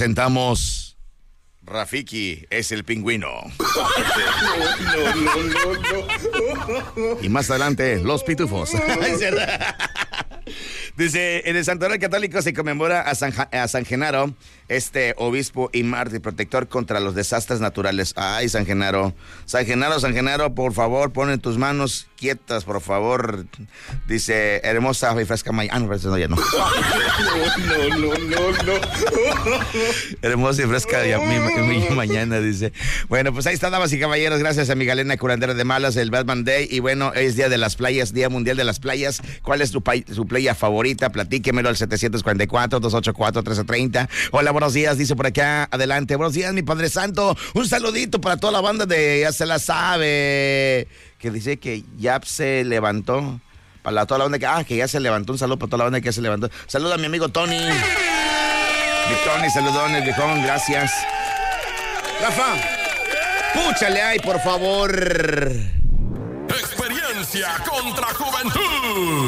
presentamos Rafiki es el pingüino. No. Y más adelante, los pitufos. Dice, en el Santoral Católico se conmemora a San Genaro, obispo y mártir protector contra los desastres naturales. Ay, San Genaro, por favor, pon en tus manos quietas, por favor. Dice, hermosa y fresca mañana. No, ya no. No. Hermosa y fresca mañana, dice. Bueno, pues ahí está, damas y caballeros. Gracias a mi Galena Curandera de Malas, el Batman Day. Y bueno, es Día de las Playas, Día Mundial de las Playas. ¿Cuál es su playa favorita? Platíquemelo al 744-284-1330. Hola, buenos días, dice por acá, adelante. Buenos días, mi Padre Santo. Un saludito para toda la banda de Ya se la sabe, que dice que ya se levantó. Para toda la banda que ya se levantó. Un saludo para toda la banda que ya se levantó. Saluda a mi amigo Tony. Mi Tony, saludones, viejón, gracias. Rafa, púchale ahí, por favor. Experiencia contra juventud.